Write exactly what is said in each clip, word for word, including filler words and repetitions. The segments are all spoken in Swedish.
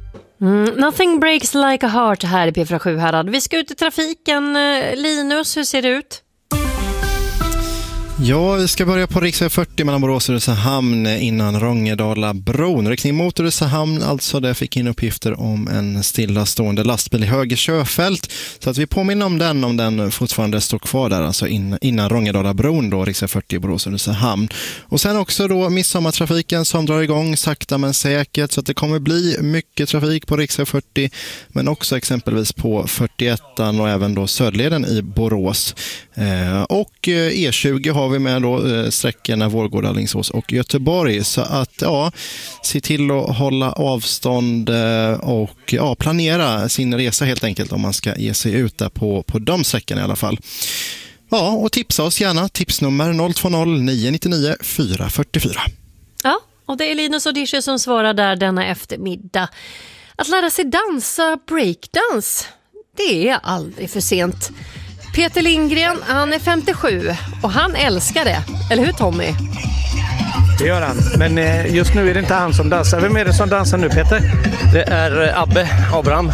Mm, nothing breaks like a heart här i P fyra sju Härad. Vi ska ut i trafiken. Linus, hur ser det ut? Ja, vi ska börja på riksväg fyrtio mellan Borås och Ulricehamn innan Rångedala-bron. Riktning mot Ulricehamn, alltså där fick in uppgifter om en stillastående lastbil i höger körfält. Så att vi påminner om den, om den fortfarande står kvar där, alltså in, innan Rångedala-bron då, riksväg fyrtio Borås och Ulricehamn. Och sen också då midsommartrafiken som drar igång sakta men säkert, så att det kommer bli mycket trafik på riksväg fyrtio, men också exempelvis på fyrtioett och även då Söderleden i Borås. Eh, och E tjugo har vi med då sträckorna Vårgårda, Alingsås och Göteborg. Så att ja, se till att hålla avstånd och ja, planera sin resa helt enkelt om man ska ge sig ut där på, på de sträckorna i alla fall. Ja, och tipsa oss gärna. Tipsnummer noll två noll nio nio nio fyra fyra fyra. Ja, och det är Linus och Dische som svarar där denna eftermiddag. Att lära sig dansa breakdance, det är aldrig för sent. Peter Lindgren, han är femtiosju och han älskar det. Eller hur, Tommy? Det gör han. Men just nu är det inte han som dansar. Vem är det som dansar nu, Peter? Det är Abbe Abraham.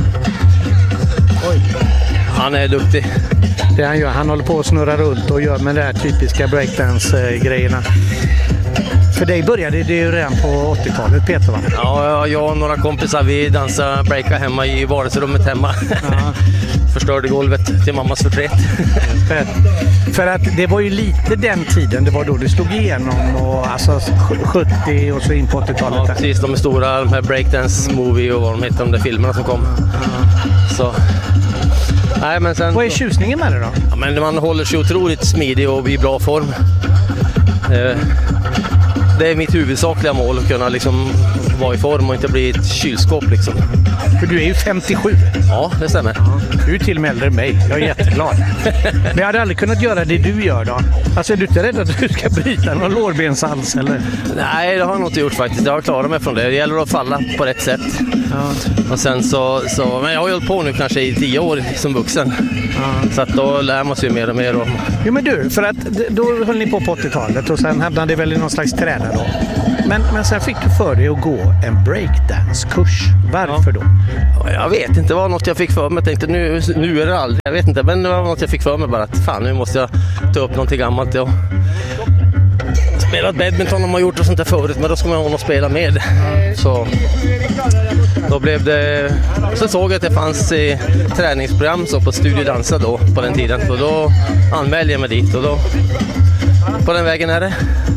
Oj. Han är duktig. Det han gör, han håller på att snurra runt och gör med de här typiska breakdance-grejerna. För dig började det ju redan på åttiotalet, Peter, va? Ja, jag och några kompisar, vi dansade breaka hemma i vardagsrummet hemma. Ja. Förstörde golvet till mammas förtret. För, för att det var ju lite den tiden, det var då det slog igenom, och alltså sjuttio och så in på åttiotalet. Ja, precis, de stora, de här breakdance movie och vad de heter, de där filmerna som kom. Ja. Så... Nej, men sen... Vad är tjusningen med det då? Ja, men man håller sig otroligt smidig och i bra form. Eh... Det är mitt huvudsakliga mål, att kunna liksom vara i form och inte bli ett kylskåp liksom. För du är ju femtiosju. Ja, det stämmer. Ja. Du är till och med äldre än mig. Jag är jätteglad. Men jag hade aldrig kunnat göra det du gör då. Alltså är du inte rädd att du ska bryta någon lårbenshals eller? Nej, det har jag nog inte gjort faktiskt. Jag har klarat mig från det. Det gäller att falla på rätt sätt. Ja. Och sen så, så... Men jag har hållit på nu kanske i tio år som vuxen. Ja. Så att då lär man sig mer och mer. Och... Jo men du, för att då höll ni på på åttiotalet och sen hamnade det väl i någon slags träning då. Men, men sen fick du för dig att gå en breakdance-kurs. Varför då? Ja, jag vet inte, det var något jag fick för mig. Jag tänkte, nu, nu är det aldrig. Jag vet inte, men det var något jag fick för mig bara. Att fan, nu måste jag ta upp någonting gammalt. Jag har spelat badminton har man gjort och sånt där förut, men då ska man ha något att spela med. Så då blev det... Sen såg jag att det fanns i träningsprogram så på Studiodansa då, på den tiden. Så då anmälde jag mig dit och då... På den vägen är det.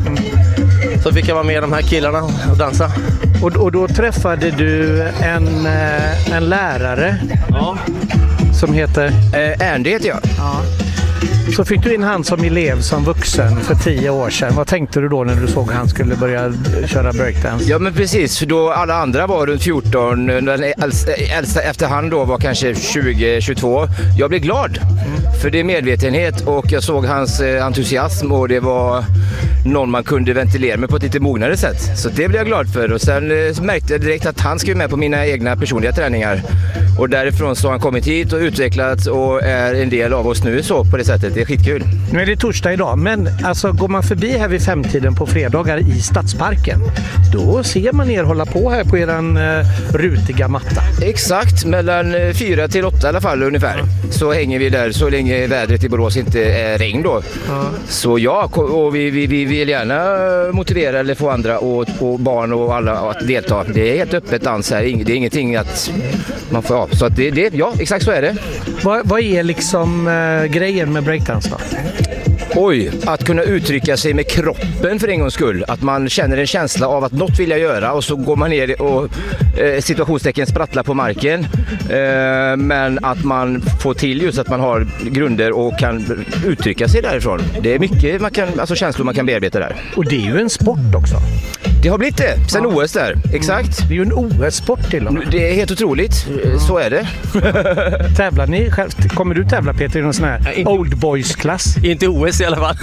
Så fick jag vara med de här killarna och dansa. Och, och då träffade du en, en lärare, ja, som heter... Eh, Ernst heter jag. Ja. Så fick du in han som elev, som vuxen för tio år sedan. Vad tänkte du då när du såg att han skulle börja köra breakdance? Ja men precis, för då alla andra var runt fjorton, den äldsta efter han då var kanske tjugo tjugotvå. Jag blev glad mm. för det är medvetenhet och jag såg hans entusiasm och det var någon man kunde ventilera med på ett lite mognare sätt. Så det blev jag glad för och sen märkte jag direkt att han skulle med på mina egna personliga träningar. Och därifrån så har han kommit hit och utvecklats och är en del av oss nu så på det sättet. Det är skitkul. Nu är det torsdag idag, men alltså går man förbi här vid femtiden på fredagar i Stadsparken, då ser man er hålla på här på eran uh, rutiga matta. Exakt, mellan fyra till åtta i alla fall ungefär. Ja. Så hänger vi där så länge vädret i Borås inte är regn då. Ja. Så ja, och vi, vi, vi vill gärna motivera eller få andra och, och barn och alla att delta. Det är helt öppet dans här, det är ingenting att man får, ja, så att det, det, ja, exakt så är det. Vad, vad är liksom uh, grejen med breakdance då? Oj, att kunna uttrycka sig med kroppen för en gångs skull. Att man känner en känsla av att något vill jag göra och så går man ner och eh, situationstecken sprattlar på marken. Eh, men att man får till just att man har grunder och kan uttrycka sig därifrån. Det är mycket man kan, alltså känslor man kan bearbeta där. Och det är ju en sport också. Det har blivit det, sen ja. O S där, exakt. Det är ju en O S-sport till och med. Det är helt otroligt, så är det. Tävlar ni själv? Kommer du tävla, Peter, i någon sån här ja, Old Boys-klass? Inte O S i alla fall.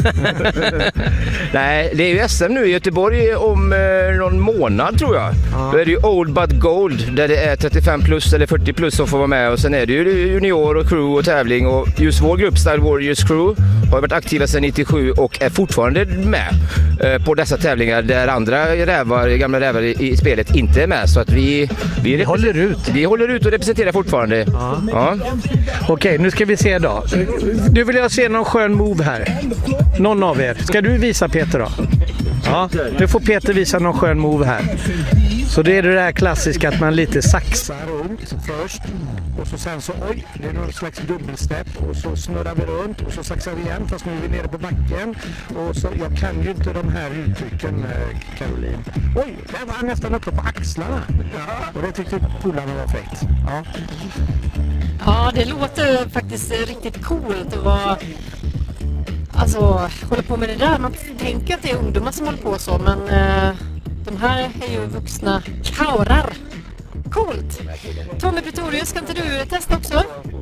Nej, det är ju S M nu i Göteborg om eh, någon månad tror jag. Ja. Då är det ju Old But Gold där det är trettiofem plus eller fyrtio plus som får vara med. Och sen är det ju junior och crew och tävling. Och just vår grupp Style Warriors Crew har varit aktiva sedan nittiosju och är fortfarande med eh, på dessa tävlingar där andra rävar, gamla rävar i, i spelet inte är med. Så att vi, vi, vi håller ut. Vi håller ut och representerar fortfarande. Ja. Ja. Okej, nu ska vi se då. Nu vill jag se någon skön move här. Någon av er. Ska du visa Peter då? Ja, nu får Peter visa någon skön move här. Så det är det där klassiska att man lite saxar runt först. Och så sen så, oj, det är någon slags dubbelstepp. Och så snurrar vi runt och så saxar vi igen fast nu är vi nere på backen. Och så, jag kan ju inte de här uttrycken, Caroline. Oj, där var han nästan uppe på axlarna. Och det tyckte polarna var fräckt. Ja. Ja, det låter faktiskt riktigt coolt att vara... Alltså, hålla på med det där. Man tänker att det är ungdomar som håller på så, men eh, de här är ju vuxna kaurar. Coolt! Tommy Pretorius, ska inte du testa också?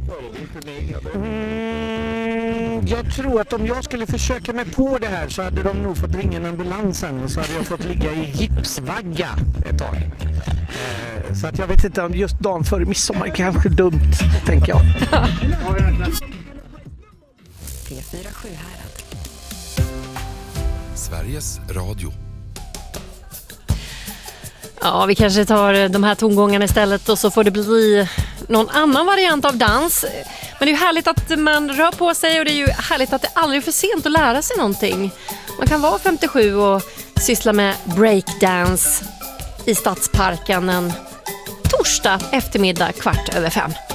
Mm, jag tror att om jag skulle försöka mig på det här så hade de nog fått ringa en ambulans och så hade jag fått ligga i gipsvagga ett tag. Eh, så att jag vet inte om just dagen före midsommar kanske dumt, tänker jag. P fyra sju Härad. Sveriges Radio. Ja, vi kanske tar de här tongångarna istället och så får det bli någon annan variant av dans. Men det är ju härligt att man rör på sig och det är ju härligt att det aldrig är för sent att lära sig någonting. Man kan vara femtiosju och syssla med breakdance i Stadsparken en torsdag eftermiddag kvart över fem.